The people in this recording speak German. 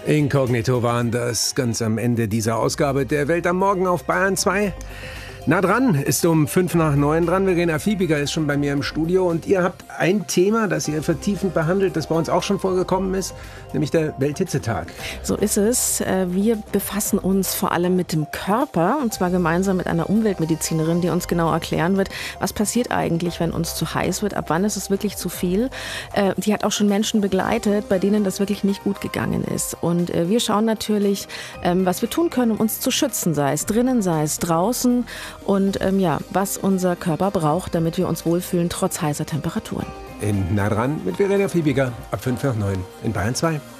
Inkognito waren das ganz am Ende dieser Ausgabe der Welt am Morgen auf Bayern 2. Nah dran ist um 8:55 dran. Verena Fiebiger ist schon bei mir im Studio und ihr habt ein Thema, das ihr vertiefend behandelt, das bei uns auch schon vorgekommen ist, nämlich der Welthitzetag. So ist es. Wir befassen uns vor allem mit dem Körper und zwar gemeinsam mit einer Umweltmedizinerin, die uns genau erklären wird, was passiert eigentlich, wenn uns zu heiß wird, ab wann ist es wirklich zu viel. Die hat auch schon Menschen begleitet, bei denen das wirklich nicht gut gegangen ist. Und wir schauen natürlich, was wir tun können, um uns zu schützen, sei es drinnen, sei es draußen. Und was unser Körper braucht, damit wir uns wohlfühlen, trotz heißer Temperaturen. In Nah dran mit Verena Fiebiger ab 8:55 in Bayern 2.